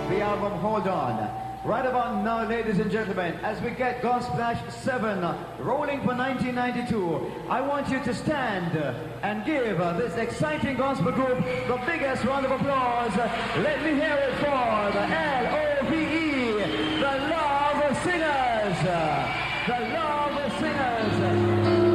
the album Hold On. Right about now, ladies and gentlemen, as we get Gunsplash 7 rolling for 1992, I want you to stand and give this exciting gospel group the biggest round of applause. Let me hear it for the LOVE.